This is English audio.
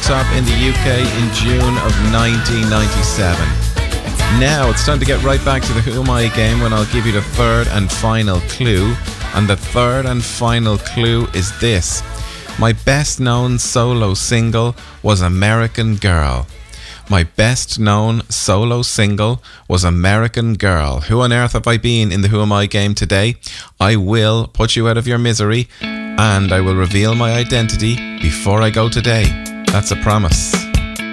top in the UK in June of 1997. Now it's time to get right back to the Who Am I game when I'll give you the third and final clue. And the third and final clue is this. My best known solo single was American Girl. My best known solo single was American Girl. Who on earth have I been in the Who Am I game today? I will put you out of your misery and I will reveal my identity before I go today. That's a promise.